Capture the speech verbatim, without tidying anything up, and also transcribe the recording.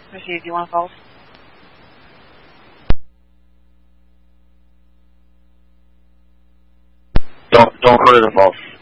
Rashid, do you want to false? Don't don't go to the false.